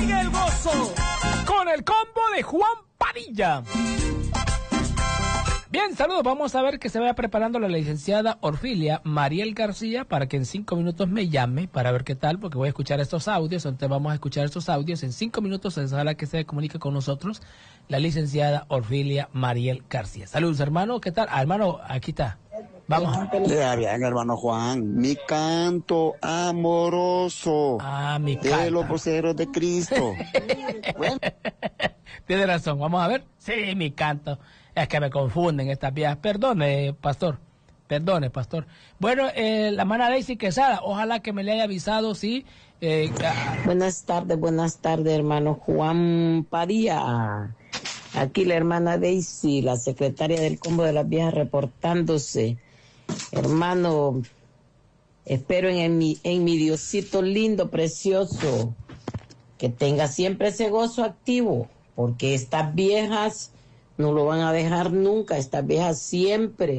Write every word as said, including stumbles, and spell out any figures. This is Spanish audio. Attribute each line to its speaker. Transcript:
Speaker 1: sigue el gozo con el combo de Juan Padilla. Bien, saludos. Vamos a ver que se vaya preparando la licenciada Orfilia Mariel García para que en cinco minutos me llame para ver qué tal, porque voy a escuchar estos audios. Entonces vamos a escuchar estos audios. En cinco minutos es la que se comunique con nosotros la licenciada Orfilia Mariel García. Saludos, hermano. ¿Qué tal? Ah, hermano, aquí está. Vamos.
Speaker 2: Le da bien, hermano Juan. Mi canto amoroso.
Speaker 1: Ah, mi canto.
Speaker 2: De los voceros de Cristo. Bueno.
Speaker 1: Tiene razón. Vamos a ver. Sí, mi canto. Es que me confunden estas vías. Perdone, pastor. Perdone, pastor. Bueno, eh, la hermana Daisy Quesada, ojalá que me le haya avisado, sí. Eh,
Speaker 3: buenas tardes, buenas tardes, hermano Juan Padilla. Aquí la hermana Daisy, la secretaria del Combo de las Viejas, reportándose. Hermano, espero en, en, mi, en mi Diosito lindo, precioso, que tenga siempre ese gozo activo, porque estas viejas no lo van a dejar nunca, estas viejas siempre